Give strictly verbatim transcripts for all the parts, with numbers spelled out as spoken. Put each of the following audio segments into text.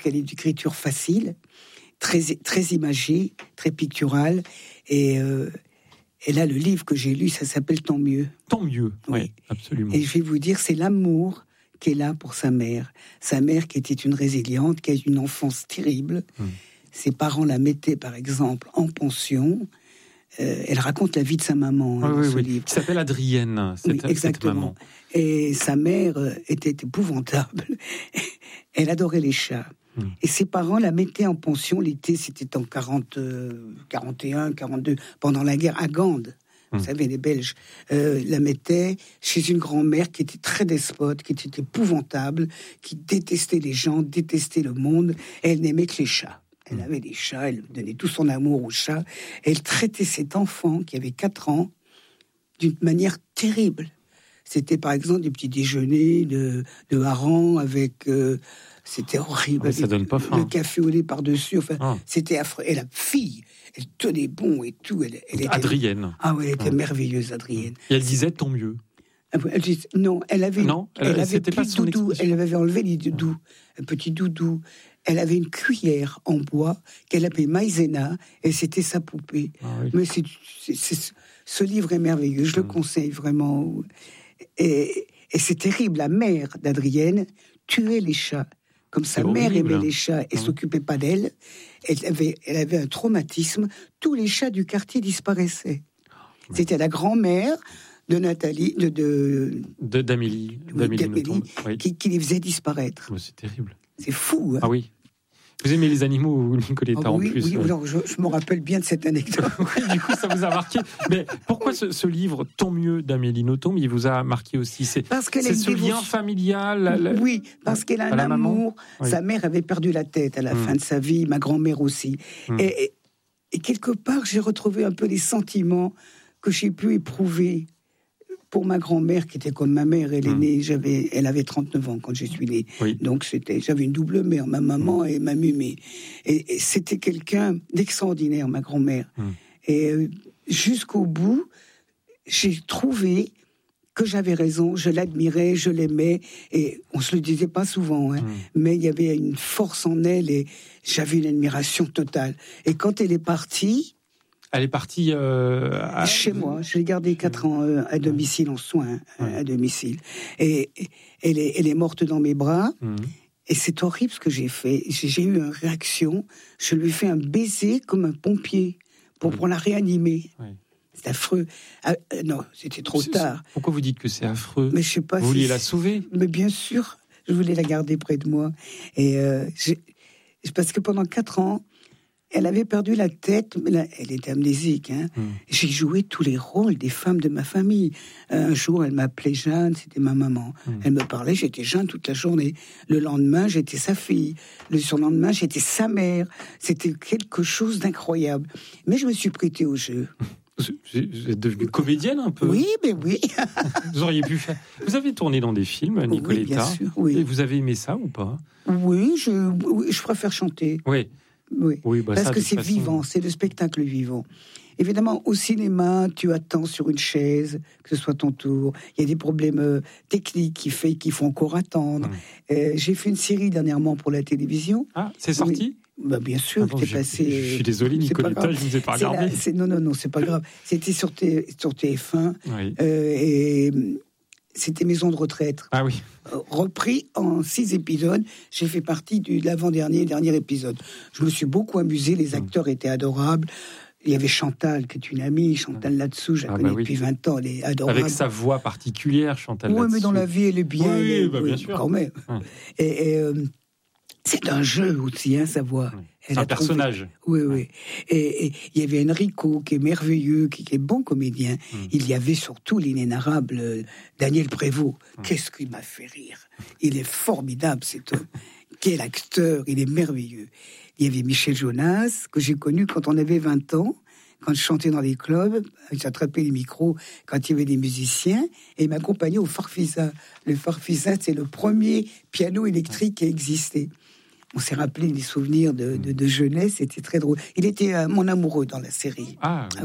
qu'elle est d'écriture facile, très, très imagée, très picturale. Et, euh, et là, le livre que j'ai lu, ça s'appelle « Tant mieux ». Tant mieux, oui, oui, absolument. Et je vais vous dire, c'est l'amour qui est là pour sa mère. Sa mère qui était une résiliente, qui a eu une enfance terrible. Hum. Ses parents la mettaient, par exemple, en pension. Euh, elle raconte la vie de sa maman, hein, oui, dans ce oui, livre. Qui s'appelle Adrienne, cette, oui, exactement. cette maman. Et sa mère euh, était épouvantable. Elle adorait les chats. Mmh. Et ses parents la mettaient en pension l'été, c'était en quarante, euh, quarante et un, quarante-deux, pendant la guerre à Gand. Vous mmh. savez, les Belges euh, la mettaient chez une grand-mère qui était très despote, qui était épouvantable, qui détestait les gens, détestait le monde. Et elle n'aimait que les chats. Elle mmh. avait des chats, elle donnait tout son amour aux chats. Et elle traitait cet enfant qui avait quatre ans d'une manière terrible. C'était par exemple des petits déjeuners de, de harengs avec... Euh, c'était horrible. Ah, ça donne pas faim. Le café au lait par-dessus. Enfin, ah. c'était affreux. Et la fille, elle tenait bon et tout. Elle, elle était, Adrienne. Ah oui, elle était ah. merveilleuse, Adrienne. Et elle disait tant mieux. Elle disait, non, elle avait, non, elle, elle avait plus pas de doudou. Elle avait enlevé les doudous, un petit doudou. Elle avait une cuillère en bois qu'elle appelait Maïzena et c'était sa poupée. Ah, oui. Mais c'est, c'est, c'est, ce livre est merveilleux. Je mmh. le conseille vraiment. Et, et c'est terrible. La mère d'Adrienne tuait les chats. Comme sa c'est mère horrible. aimait les chats et mmh. s'occupait pas d'elle, elle avait, elle avait un traumatisme. Tous les chats du quartier disparaissaient. Mmh. C'était la grand-mère de Nathalie, de, de, de d'Amélie, oui, d'Amélie, d'Amélie oui. qui, qui les faisait disparaître. Oh, c'est terrible. C'est fou. Hein. Ah oui. Vous aimez les animaux, Nicoletta, oh, oui, en plus. Oui, alors je, je me rappelle bien de cette anecdote. Oui, du coup, ça vous a marqué. Mais pourquoi ce, ce livre, Tant mieux, d'Amélie Nothomb, il vous a marqué aussi? C'est, parce qu'elle c'est a ce dévotion... lien familial. La, la... Oui, parce qu'elle a un amour. Oui. Sa mère avait perdu la tête à la mmh. fin de sa vie, ma grand-mère aussi. Mmh. Et, et, et quelque part, j'ai retrouvé un peu les sentiments que j'ai pu éprouver pour ma grand-mère, qui était comme ma mère. Elle est mmh. née, j'avais, elle avait trente-neuf ans quand je suis née. Oui. Donc c'était, j'avais une double mère, ma maman mmh. et ma mumée. Et, et c'était quelqu'un d'extraordinaire, ma grand-mère. Mmh. Et euh, jusqu'au bout, j'ai trouvé que j'avais raison, je l'admirais, je l'aimais, et on se le disait pas souvent, hein, mmh. mais il y avait une force en elle, et j'avais une admiration totale. Et quand elle est partie... Elle est partie euh, à... chez moi. Je l'ai gardée quatre ans euh, à domicile, en soins, ouais. à domicile. Et, et elle, est, elle est morte dans mes bras. Mmh. Et c'est horrible ce que j'ai fait. J'ai, j'ai eu une réaction. Je lui ai fait un baiser comme un pompier pour, mmh. pour la réanimer. Ouais. C'est affreux. Ah, euh, non, c'était trop c'est, tard. C'est... Pourquoi vous dites que c'est affreux? Mais je sais pas. Vous si vouliez c'est... la sauver? Mais bien sûr, je voulais la garder près de moi. Et euh, j'ai... parce que pendant quatre ans, elle avait perdu la tête, mais là, elle était amnésique. Hein. Mmh. J'ai joué tous les rôles des femmes de ma famille. Un jour, elle m'appelait Jeanne, c'était ma maman. Mmh. Elle me parlait, j'étais Jeanne toute la journée. Le lendemain, j'étais sa fille. Le surlendemain, j'étais sa mère. C'était quelque chose d'incroyable. Mais je me suis prêtée au jeu. Vous êtes devenue comédienne un peu? Oui, mais oui. Vous auriez pu faire... Vous avez tourné dans des films, Nicoletta. Oui, bien sûr, oui. Et vous avez aimé ça ou pas? Oui, je, oui, je préfère chanter. Oui. Oui, oui bah parce ça, que c'est façon... vivant, c'est le spectacle vivant. Évidemment, au cinéma, tu attends sur une chaise, que ce soit ton tour. Il y a des problèmes euh, techniques qui, fait, qui font encore attendre. Mmh. Euh, j'ai fait une série dernièrement pour la télévision. Ah, c'est sorti? Oui. Bah, bien sûr, ah bon, j'étais passé... Je suis désolé, Nicoletta, je ne vous ai pas regardé. C'est la, c'est, non, non, non, c'est pas grave. C'était sur, T, sur T F un. Oui. Euh, et... C'était Maison de retraite. Ah oui. Repris en six épisodes. J'ai fait partie de l'avant-dernier, dernier épisode. Je me suis beaucoup amusé. Les acteurs mmh. étaient adorables. Il y avait Chantal, qui est une amie. Chantal Latsou, je la ah connais bah oui. depuis vingt ans. Elle est adorable. Avec sa voix particulière, Chantal Latsou. Oui, mais dans la vie, elle est bien. Oui, elle, bah, oui, bien sûr. Quand même. Hum. Et... et euh, c'est un jeu aussi, hein, sa voix. Oui. C'est un personnage. Trouvé... Oui, oui. Et, et il y avait Enrico, qui est merveilleux, qui, qui est bon comédien. Mm. Il y avait surtout l'inénarrable euh, Daniel Prévost. Mm. Qu'est-ce qu'il m'a fait rire. Il est formidable, cet homme. Quel acteur, il est merveilleux. Il y avait Michel Jonas, que j'ai connu quand on avait vingt ans, quand je chantais dans les clubs. J'attrapais les micros quand il y avait des musiciens, et il m'accompagnait au Farfisa. Le Farfisa, c'est le premier piano électrique qui a existé. On s'est rappelé des souvenirs de, de, de jeunesse, c'était très drôle. Il était euh, mon amoureux dans la série. Ah, ah oui.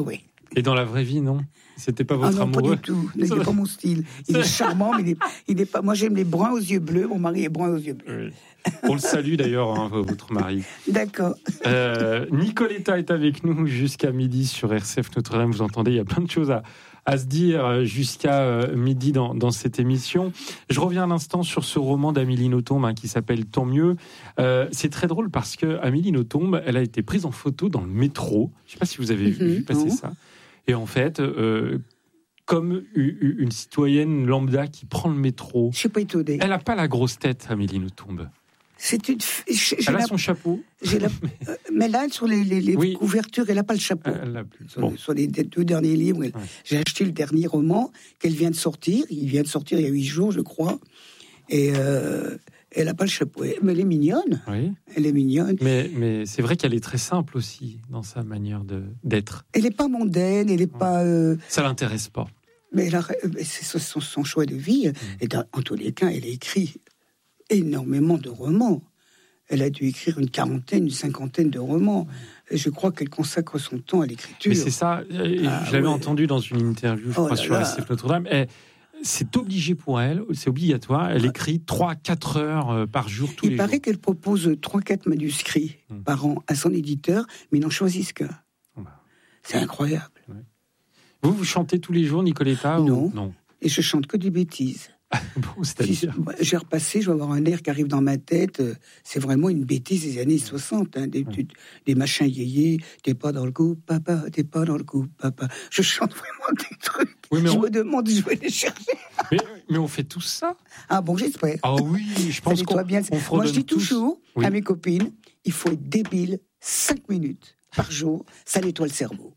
Et dans la vraie vie, non? C'était pas votre ah non, amoureux? Pas du tout. Il n'est pas mon style. Il est charmant, mais il est, il est pas. Moi, j'aime les bruns aux yeux bleus. Mon mari est brun aux yeux bleus. Oui. On le salue d'ailleurs, hein, votre mari. D'accord. Euh, Nicoletta est avec nous jusqu'à midi sur R C F Notre-Dame. Vous entendez, il y a plein de choses à, à se dire jusqu'à euh, midi dans, dans cette émission. Je reviens un instant sur ce roman d'Amélie Nothomb hein, qui s'appelle Tant mieux. Euh, c'est très drôle parce que Amélie Nothomb, elle a été prise en photo dans le métro. Je ne sais pas si vous avez mm-hmm, vu passer non. ça. Et en fait, euh, comme une citoyenne lambda qui prend le métro, je suis pas étonnée. Elle n'a pas la grosse tête, Amélie Nothomb. C'est une. J'ai elle a la... son chapeau. J'ai la... Mais là, sur les, les, les oui. couvertures, elle n'a pas le chapeau. Elle l'a plus. Sur, Bon. sur les deux derniers livres, ouais. J'ai acheté le dernier roman qu'elle vient de sortir. Il vient de sortir il y a huit jours, je crois. Et euh, elle n'a pas le chapeau. Mais elle est mignonne. Oui. Elle est mignonne. Mais, mais c'est vrai qu'elle est très simple aussi dans sa manière de, d'être. Elle n'est pas mondaine, elle n'est ouais. pas. Euh... Ça l'intéresse pas. Mais elle a... c'est son, son choix de vie. Mmh. Et dans, en tous les cas, elle a écrit énormément de romans. Elle a dû écrire une quarantaine, une cinquantaine de romans. Et je crois qu'elle consacre son temps à l'écriture. Mais c'est ça. Ah, je l'avais ouais. entendu dans une interview, je oh crois, sur R C F Notre-Dame. Et c'est obligé pour elle, c'est obligatoire. Elle ouais. écrit trois à quatre heures par jour, tous Il les paraît jours. qu'elle propose trois à quatre manuscrits hum. par an à son éditeur, mais ils n'en choisissent qu'un. Bah. C'est incroyable. Ouais. Vous, vous chantez tous les jours, Nicoletta? Non. Ou... non. Et je chante que des bêtises. Bon, c'est-à-dire... J'ai repassé, je vais avoir un air qui arrive dans ma tête. C'est vraiment une bêtise des années soixante. Hein, des, ouais. des machins yéyés. T'es pas dans le coup, papa. T'es pas dans le coup, papa. Je chante vraiment des trucs. Oui, mais je on... me demande, je vais les chercher. Mais, mais on fait tout ça. Ah bon, j'espère. Ah oui, je pense qu'on bien. on Moi, je dis tous. toujours oui. à mes copines, il faut être débile cinq minutes par jour. Ça nettoie le cerveau.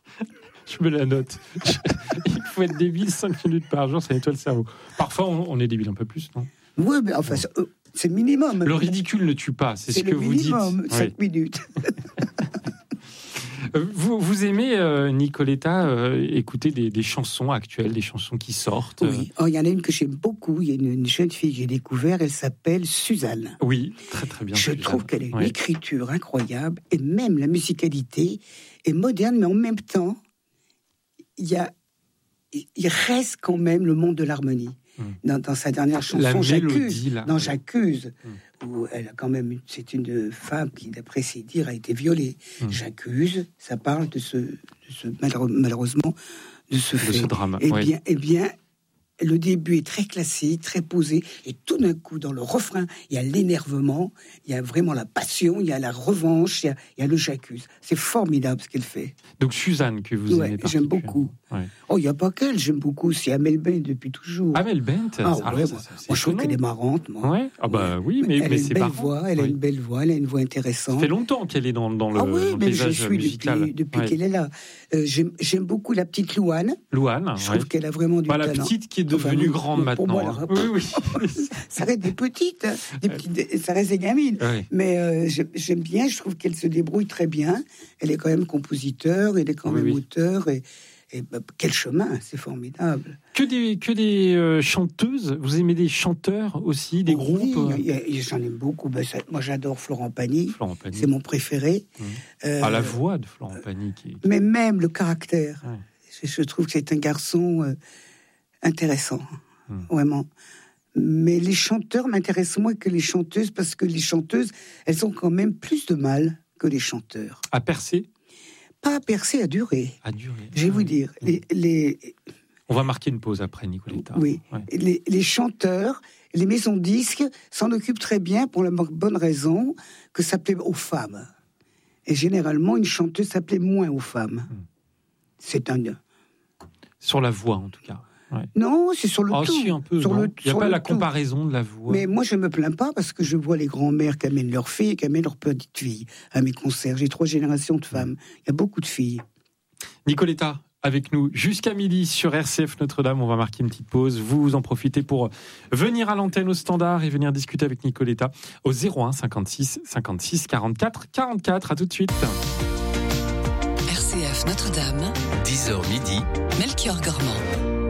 Je me la note. Il faut être débile cinq minutes par jour, ça nettoie le cerveau. Parfois, on, on est débile un peu plus, non? Oui, mais enfin, c'est, euh, c'est le minimum. Le ridicule ne tue pas, c'est, c'est ce que vous dites. C'est le minimum, cinq oui. minutes. vous, vous aimez, euh, Nicoletta, euh, écouter des, des chansons actuelles, des chansons qui sortent? Oui, il oh, y en a une que j'aime beaucoup. Il y a une, une jeune fille que j'ai découverte, elle s'appelle Suzanne. Oui, très très bien. Je Suzanne. trouve qu'elle a une oui. écriture incroyable, et même la musicalité est moderne, mais en même temps, il y a, il reste quand même le monde de l'harmonie. Mmh. Dans, dans sa dernière chanson, la J'accuse, mélodie, là. dans J'accuse, mmh. où elle a quand même, c'est une femme qui, d'après ses dires, a été violée. Mmh. J'accuse, ça parle de ce, de ce malheureusement, de ce de fait. ce drame. Eh ouais. bien, eh bien, le début est très classique, très posé, et tout d'un coup, dans le refrain, il y a l'énervement, il y a vraiment la passion, il y a la revanche, il y a, il y a le j'accuse. C'est formidable ce qu'elle fait. Donc Suzanne, que vous ouais, aimez j'aime beaucoup. Ouais. Oh, il n'y a pas qu'elle, j'aime beaucoup aussi Amel Bent depuis toujours. Amel Bent Ah, ah, ouais, ça, moi, ça, moi je trouve qu'elle est marrante. Moi. Ouais. Ah bah oui, mais, elle mais a c'est une belle marrant. voix, elle a oui. une belle voix, elle a une voix intéressante. Ça fait longtemps qu'elle est dans, dans le, ah oui, dans le mais paysage je suis musical. depuis, depuis ouais. qu'elle est là. Euh, j'aime, j'aime beaucoup la petite Louane. Louane, je trouve ouais. qu'elle a vraiment du bah, talent. La petite qui est devenue enfin, grande maintenant. Moi, hein. Oui, oui. Ça reste des petites, hein, des petites, ça reste des gamines. Ouais. Mais euh, j'aime bien, je trouve qu'elle se débrouille très bien. Elle est quand même compositeur, elle est quand oui, même oui. auteur. Et, et bah, quel chemin, c'est formidable. Que des, que des euh, chanteuses. Vous aimez des chanteurs aussi, des oh, groupes? Oui, euh... j'en aime beaucoup. Ben, ça, moi, j'adore Florent Pagny. Florent Pagny. C'est mon préféré. Mmh. Euh, ah, la voix de Florent Pagny. Qui... Mais même le caractère. Ouais. Je, je trouve que c'est un garçon euh, intéressant, mmh. vraiment. Mais les chanteurs m'intéressent moins que les chanteuses, parce que les chanteuses, elles ont quand même plus de mal que les chanteurs. À percer? Pas à percer, à durer. À durer. Je vais ah, vous oui. dire, les, les... On va marquer une pause après, Nicoletta. Oui, ouais. les, les chanteurs, les maisons de disques s'en occupent très bien pour la bonne raison que ça plaît aux femmes. Et généralement, une chanteuse, ça plaît moins aux femmes. Hum. C'est un... Sur la voix, en tout cas. Ouais. Non, c'est sur le oh, tout. Si, un peu, sur le, il n'y a pas la tout. comparaison de la voix. Mais moi, je ne me plains pas parce que je vois les grands-mères qui amènent leurs filles et qui amènent leurs petites filles à mes concerts. J'ai trois générations de femmes. Il y a beaucoup de filles. Nicoletta, avec nous jusqu'à midi sur R C F Notre-Dame. On va marquer une petite pause. Vous en profitez pour venir à l'antenne au standard et venir discuter avec Nicoletta au zéro un cinquante-six cinquante-six quarante-quatre quarante-quatre. À tout de suite. R C F Notre-Dame. dix heures midi. Melchior Gormand.